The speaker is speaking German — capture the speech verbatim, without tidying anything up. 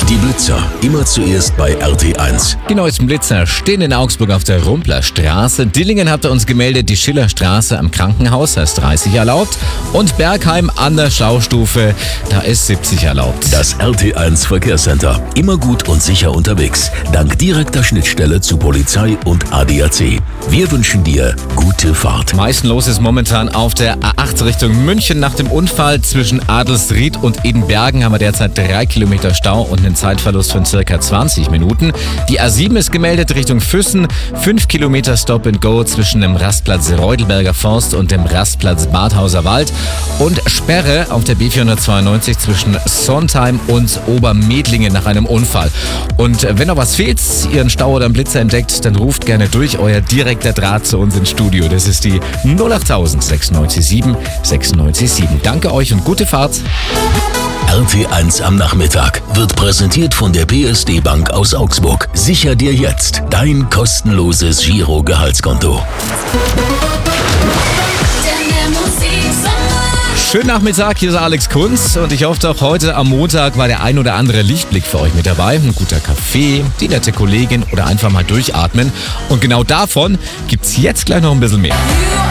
Die Blitzer, immer zuerst bei R T eins. Die neuesten Blitzer stehen in Augsburg auf der Rumpler Straße. Dillingen hat er uns gemeldet, die Schillerstraße am Krankenhaus, da ist dreißig erlaubt. Und Bergheim an der Schaustufe, da ist siebzig erlaubt. Das R T eins Verkehrscenter. Immer gut und sicher unterwegs. Dank direkter Schnittstelle zu Polizei und A D A C. Wir wünschen dir gute Fahrt. Am meisten los ist momentan auf der A acht Richtung München. Nach dem Unfall zwischen Adelsried und Edenbergen haben wir derzeit drei Kilometer Stau und einen Zeitverlust von circa zwanzig Minuten. Die A sieben ist gemeldet Richtung Füssen. fünf Kilometer Stop and Go zwischen dem Rastplatz Reudelberger Forst und dem Rastplatz Badhauser Wald. Und Sperre auf der B vierhundertzweiundneunzig zwischen Sontheim und Obermedlingen nach einem Unfall. Und wenn noch was fehlt, ihr einen Stau oder einen Blitzer entdeckt, dann ruft gerne durch. Euer direkter Draht zu uns ins Studio. Das ist die null achttausend sechsundneunzig sieben sechsundneunzig sieben. Danke euch und gute Fahrt. R T eins am Nachmittag wird präsentiert von der P S D Bank aus Augsburg. Sicher dir jetzt dein kostenloses Giro-Gehaltskonto. Schönen Nachmittag, hier ist Alex Kunz und ich hoffe auch heute am Montag war der ein oder andere Lichtblick für euch mit dabei. Ein guter Kaffee, die nette Kollegin oder einfach mal durchatmen. Und genau davon gibt's jetzt gleich noch ein bisschen mehr.